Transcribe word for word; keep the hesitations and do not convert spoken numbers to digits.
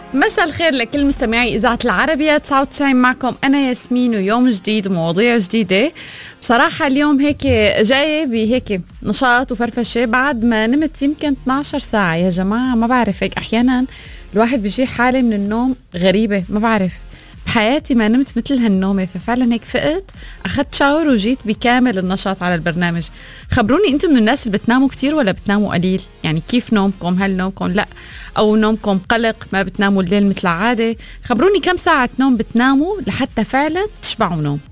مساء الخير لكل مستمعي إذاعة العربية تسعة وتسعين، معكم أنا ياسمين ويوم جديد ومواضيع جديدة. بصراحة اليوم هيك جاي بهيك نشاط وفرفشة بعد ما نمت يمكن اثنعش ساعة. يا جماعة ما بعرف، هيك أحيانا الواحد بيجي حالة من النوم غريبة، ما بعرف بحياتي ما نمت مثل هالنومة. ففعلا هيك فقت أخذت شاور وجيت بكامل النشاط على البرنامج. خبروني أنتم من الناس اللي بتناموا كتير ولا بتناموا قليل؟ يعني كيف نومكم؟ هل نومكم لا أو نومكم قلق، ما بتناموا الليل مثل عادة؟ خبروني كم ساعة نوم بتناموا لحتى فعلا تشبعوا نوم.